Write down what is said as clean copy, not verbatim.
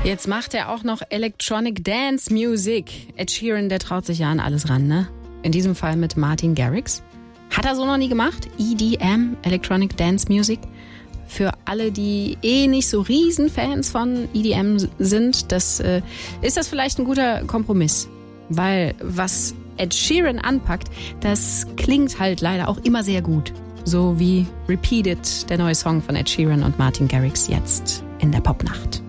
Jetzt macht er auch noch Electronic Dance Music. Ed Sheeran, der traut sich ja an alles ran, ne? In diesem Fall mit Martin Garrix. Hat er so noch nie gemacht? EDM, Electronic Dance Music. Für alle, die nicht so Riesenfans von EDM sind, ist das vielleicht ein guter Kompromiss. Weil was Ed Sheeran anpackt, das klingt halt leider auch immer sehr gut. So wie Repeated, der neue Song von Ed Sheeran und Martin Garrix jetzt in der Popnacht.